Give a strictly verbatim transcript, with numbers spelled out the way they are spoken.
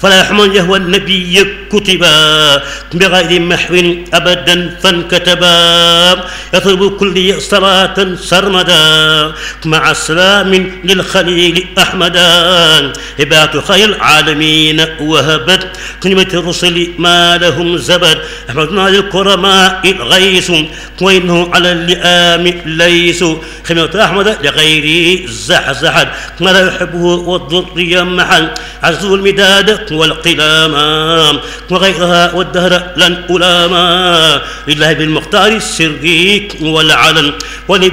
فلا يحمل يهوى النبي كتبا بغير محو أبدا فانكتبا يطلب كل صلاة سرمدا مع سلام للخليل أحمدا هبات خير العالمين وهبت كلمة الرسل ما لهم زبد أحمدنا للكرماء الغيث وإنه على اللئام ليس خيمة أحمد لغيره زحزحت ما لا يحبه والضر يمحل عزو المداد والقلام وغيرها والدهر لن ألاما لله بالمختار السري والعلن